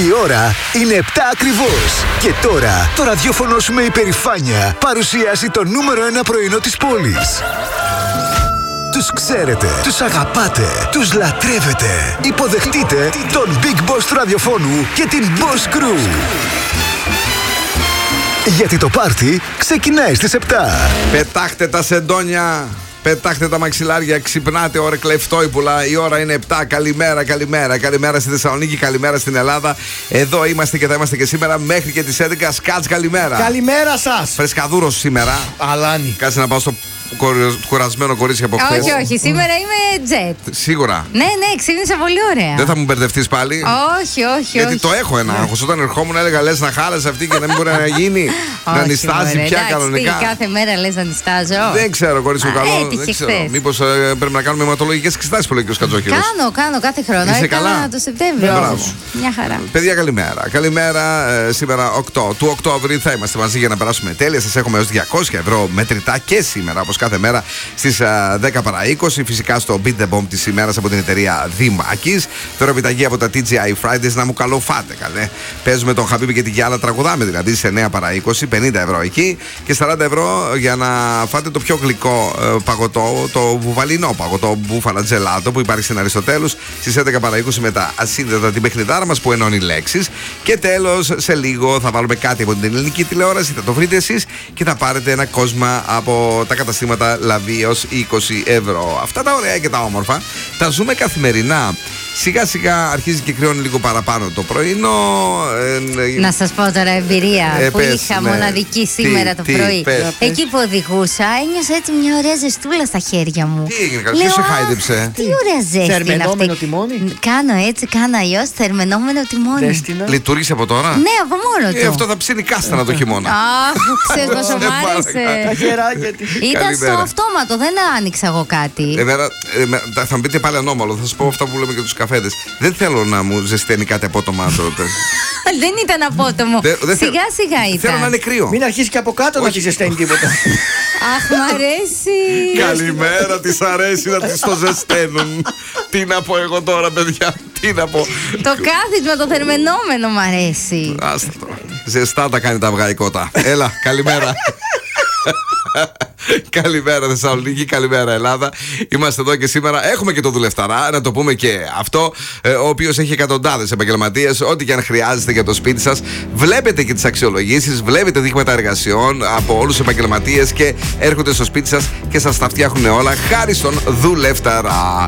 Η ώρα είναι 7 ακριβώς. Και τώρα το ραδιόφωνο σου με υπερηφάνεια παρουσιάζει το νούμερο 1 πρωινό της πόλης. Τους ξέρετε, τους αγαπάτε, τους λατρεύετε. Υποδεχτείτε τον Big Boss του ραδιοφώνου και την Boss Crew. Γιατί το πάρτι ξεκινάει στις 7. Πετάχτε τα σεντόνια, πετάχτε τα μαξιλάρια, ξυπνάτε ωρε κλεφτόιπουλα. Η ώρα είναι 7. Καλημέρα, καλημέρα. Καλημέρα στη Θεσσαλονίκη, καλημέρα στην Ελλάδα. Εδώ είμαστε και θα είμαστε και σήμερα μέχρι και τις 11. Σκάτς, καλημέρα. Καλημέρα σας. Φρεσκαδούρος σήμερα. Αλάνι. Κάτσε να πάω στο κουρασμένο κορίτσι από χθες. Όχι, όχι, σήμερα είμαι jet. Σίγουρα. Ναι, ξύπνησα πολύ ωραία. Δεν θα μου μπερδευτείς πάλι. Όχι. Γιατί το έχω ένα άγχος. Όταν ερχόμουν έλεγα λες να χάλασε αυτή και να μην μπορεί να γίνει. Να νιστάζει πια κανονικά. Κάθε μέρα λες να νιστάζω. Δεν ξέρω, κορίτσι μου, καλό. Δεν ξέρω. Μήπως πρέπει να κάνουμε αιματολογικές εξετάσεις που λέει και ο Σκατζόχυρος. Κάνω κάθε χρόνο. Είσαι καλά? Το Σεπτέμβριο. Μπράβο. Μια χαρά. Παιδιά, καλημέρα. Καλημέρα. Σήμερα 8 του Οκτώβρη θα είμαστε μαζί για να περάσουμε τέλεια. Σας έχουμε έως 200 ευρώ μετρητά και σήμερα, όπως κάθε μέρα, στις 10 παρά 20. Φυσικά στο Beat the Bomb της ημέρας από την εταιρεία Δημάκης. Τώρα επιταγή από τα TGI Fridays, να μου καλοφάτε καλέ. Παίζουμε τον Χαμπίμπι και τη Γιάλα, τραγουδάμε δηλαδή σε 9 παρά 20, 50 ευρώ εκεί και 40 ευρώ για να φάτε το πιο γλυκό παγωτό, το βουβαλινό παγωτό μπούφαλα τζελάτο που υπάρχει στην Αριστοτέλους στις 11 παρά 20 με τα ασύνδετα την παιχνιδάρα μας που ενώνει λέξεις. Και τέλος, σε λίγο θα βάλουμε κάτι από την ελληνική τηλεόραση, θα το βρείτε εσείς και θα πάρετε ένα κόσμα από τα καταστήματα Λαβή ως 20 ευρώ. Αυτά τα ωραία και τα όμορφα τα ζούμε καθημερινά. Σιγά σιγά αρχίζει και κρυώνει λίγο παραπάνω το πρωινό. Να σας πω τώρα εμπειρία που είχα μοναδική σήμερα το πρωί. Εκεί που οδηγούσα ένιωσα έτσι μια ωραία ζεστούλα στα χέρια μου. Τι έγινε, ποιος σε χάιδεψε? Τι ωραία ζέστη είναι αυτή. Θερμενόμενο τιμόνι. Κάνω έτσι, κάνω αλλιώς, θερμενόμενο τιμόνι. Λειτουργήσε από τώρα? Ναι, από μόνο του. Αυτό θα ψήνει κάστανα το χειμώνα. Αχ, ξέρεις πόσο μ' άρεσε. Τα χεράκια της. Ήταν στο αυτόματο, δεν άνοιξα εγώ κάτι. Θα μου πείτε πάλι ανώμαλο, θα σας πω αυτά που λέμε και τους καφέδες. Δεν θέλω να μου ζεσταίνει κάτι απότομα τότε. Δεν ήταν απότομο. Σιγά σιγά ήταν. Θέλω να είναι κρύο. Μην αρχίσει και από κάτω να τη ζεσταίνει τίποτα. Αχ, μ' αρέσει. Καλημέρα, της αρέσει να της το ζεσταίνουν. Τι να πω εγώ τώρα, παιδιά, τι να πω. Το κάθισμα, το θερμενόμενο μ' αρέσει. Άστα τώρα. Ζεστά τα κάνει τα αυγά η κότα. Έλα, καλημέρα. Καλημέρα Θεσσαλονίκη, καλημέρα Ελλάδα. Είμαστε εδώ και σήμερα έχουμε και το δουλευταρά, να το πούμε και αυτό, ο οποίος έχει εκατοντάδες επαγγελματίες. Ό,τι και αν χρειάζεστε για το σπίτι σας. Βλέπετε και τις αξιολογήσεις, βλέπετε δείγματα εργασιών από όλους τους επαγγελματίες και έρχονται στο σπίτι σας και σας τα φτιάχνουν όλα χάρη στον δουλευταρά.